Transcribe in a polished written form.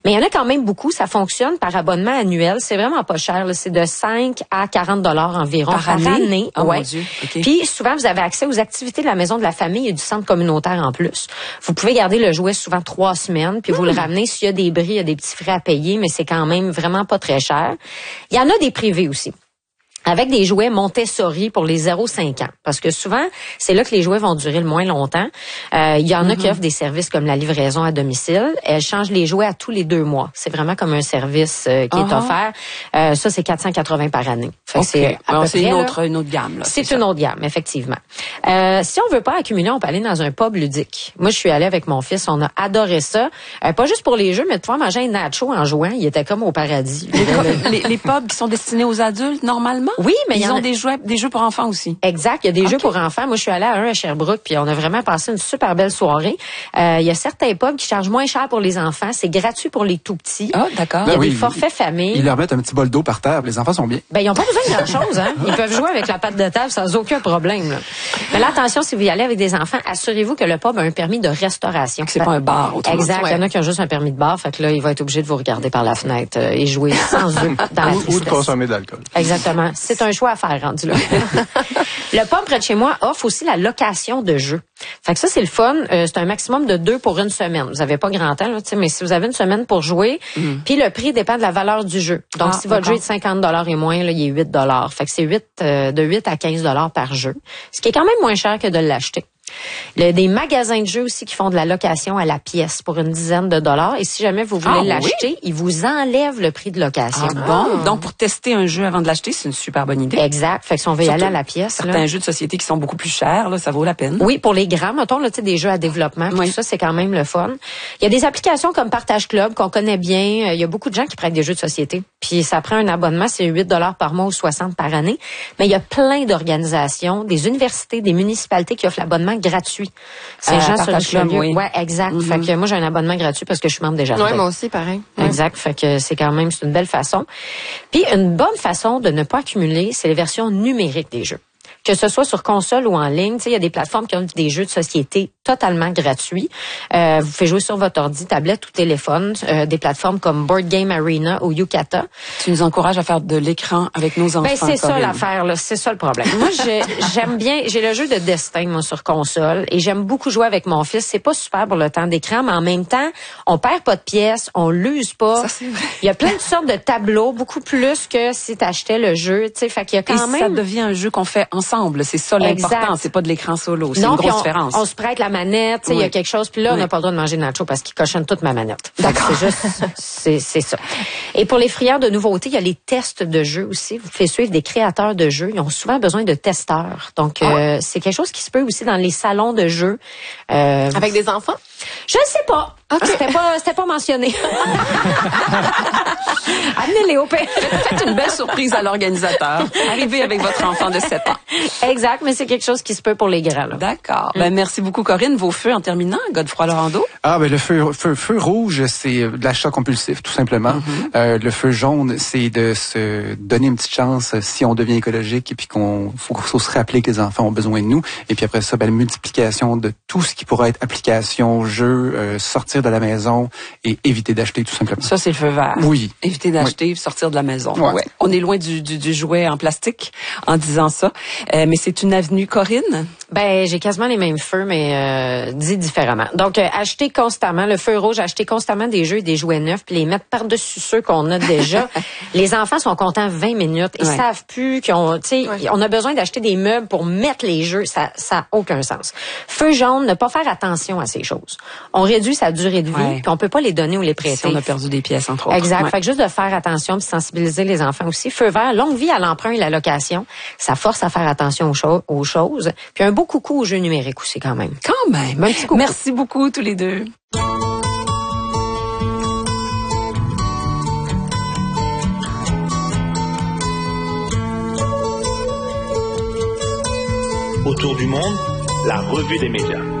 Mais il y en a quand même beaucoup. Ça fonctionne par abonnement annuel. C'est vraiment pas cher, là. C'est de 5 à 40 $ environ par année. Oh, ouais. mon Dieu. Okay. Puis souvent, vous avez accès aux activités de la maison de la famille et du centre communautaire en plus. Vous pouvez garder le jouet souvent 3 semaines, puis vous le ramenez. S'il y a des bris, il y a des petits frais à payer, mais c'est quand même vraiment pas très cher. Il y en a des privés aussi, avec des jouets Montessori pour les 0-5 ans. Parce que souvent, c'est là que les jouets vont durer le moins longtemps. Il y en a qui offrent des services comme la livraison à domicile. Elles changent les jouets à tous les 2 mois. C'est vraiment comme un service qui est offert. Ça, c'est 480 par année. Fait que c'est une autre gamme. Là, c'est une autre gamme, effectivement. Si on veut pas accumuler, on peut aller dans un pub ludique. Moi, je suis allée avec mon fils. On a adoré ça. Pas juste pour les jeux, mais de pouvoir manger un nacho en jouant. Il était comme au paradis. Les pubs qui sont destinés aux adultes, normalement? Oui, mais ils ont des jeux pour enfants aussi. Exact, il y a des jeux pour enfants. Moi, je suis allée à un à Sherbrooke, puis on a vraiment passé une super belle soirée. Il y a certains pubs qui chargent moins cher pour les enfants. C'est gratuit pour les tout petits. Ah, d'accord. Il y a des forfaits famille. Ils leur mettent un petit bol d'eau par terre. Les enfants sont bien. Ben, ils n'ont pas besoin de grand-chose, hein. Ils peuvent jouer avec la pâte de table sans aucun problème, là. Mais là, attention, si vous y allez avec des enfants, assurez-vous que le pub a un permis de restauration. Que c'est pas un bar, autrement. Exact. Il y en a qui ont juste un permis de bar. Fait que là, il va être obligé de vous regarder par la fenêtre et jouer sans eux dans la tristesse. Ou de consommer de l'alcool. Exactement. C'est un choix à faire, rendu là. Le pub près de chez moi offre aussi la location de jeux. Fait que ça, c'est le fun. C'est un maximum de 2 pour une semaine. Vous avez pas grand temps, là, mais si vous avez une semaine pour jouer, puis le prix dépend de la valeur du jeu. Donc, si votre jeu est de 50 $ et moins, là, il est 8 $. Fait que c'est de 8 à 15 $ par jeu. Ce qui est quand même moins cher que de l'acheter. Il y a des magasins de jeux aussi qui font de la location à la pièce pour une dizaine de dollars. Et si jamais vous voulez l'acheter, ils vous enlèvent le prix de location. Bon, donc pour tester un jeu avant de l'acheter, c'est une super bonne idée. Exact. Fait que si on veut y aller à la pièce, certains jeux de société qui sont beaucoup plus chers, là, ça vaut la peine. Oui, pour les grands, mettons, là, tu sais, des jeux à développement, tout ça, c'est quand même le fun. Il y a des applications comme Partage Club qu'on connaît bien. Il y a beaucoup de gens qui prêtent des jeux de société. Puis ça prend un abonnement, c'est 8 $ par mois ou 60 par année. Mais il y a plein d'organisations, des universités, des municipalités qui offrent l'abonnement gratuit. Ces gens sur le club, ouais, exact. Fait que moi j'ai un abonnement gratuit parce que je suis membre des jardins. Ouais, moi aussi, pareil. Exact. Fait que c'est quand même une belle façon. Puis une bonne façon de ne pas accumuler, c'est les versions numériques des jeux. Que ce soit sur console ou en ligne, tu sais, il y a des plateformes qui ont des jeux de société totalement gratuits. Vous faites jouer sur votre ordi, tablette ou téléphone. Des plateformes comme Board Game Arena ou Yucata. Tu nous encourages à faire de l'écran avec nos enfants. Ben c'est ça l'affaire, là. C'est ça le problème. Moi, j'aime bien. J'ai le jeu de Destin, moi, sur console, et j'aime beaucoup jouer avec mon fils. C'est pas super pour le temps d'écran, mais en même temps, on perd pas de pièces, on l'use pas. Ça, c'est vrai. Il y a plein de sortes de tableaux, beaucoup plus que si t'achetais le jeu. Tu sais, fait qu'il y a quand même. Ça devient un jeu qu'on fait ensemble. C'est ça l'important. C'est pas de l'écran solo. C'est une grosse différence. On se prête la manette. Il y a quelque chose. Puis là, on n'a pas le droit de manger de nacho parce qu'il cochonne toute ma manette. D'accord. C'est juste, c'est ça. Et pour les friands de nouveautés, il y a les tests de jeux aussi. Vous faites suivre des créateurs de jeux. Ils ont souvent besoin de testeurs. Donc, c'est quelque chose qui se peut aussi dans les salons de jeux. Avec des enfants? Je ne sais pas. Okay. C'était pas mentionné. Amenez-les au père. Faites une belle surprise à l'organisateur. Arrivez avec votre enfant de 7 ans. Exact, mais c'est quelque chose qui se peut pour les grands. Là. D'accord. Ben, merci beaucoup, Corinne. Vos feux en terminant, Godefroy Laurando? Le feu rouge, c'est de l'achat compulsif, tout simplement. Le feu jaune, c'est de se donner une petite chance si on devient écologique et puis faut se rappeler que les enfants ont besoin de nous. Et puis après ça, la multiplication de tout ce qui pourrait être application, jeu, sortir de la maison et éviter d'acheter, tout simplement. Ça, c'est le feu vert. Oui. Éviter d'acheter, sortir de la maison. Ouais. On est loin du jouet en plastique en disant ça. Mais c'est une avenue, Corinne? Ben, j'ai quasiment les mêmes feux, mais dit différemment. Donc, acheter constamment, le feu rouge, acheter constamment des jeux et des jouets neufs, puis les mettre par-dessus ceux qu'on a déjà. Les enfants sont contents 20 minutes. Ils savent plus on a besoin d'acheter des meubles pour mettre les jeux. Ça a aucun sens. Feu jaune, ne pas faire attention à ces choses. On réduit sa durée de vie, puis on peut pas les donner ou les prêter. Si on a perdu des pièces, entre autres. Exact. Fait que juste de faire attention puis sensibiliser les enfants aussi. Feu vert, longue vie à l'emprunt et la location. Ça force à faire attention aux choses. Puis un beau coucou aux jeux numériques aussi, quand même. Quand même. Un petit coucou. Merci beaucoup, tous les deux. Autour du monde, la revue des médias.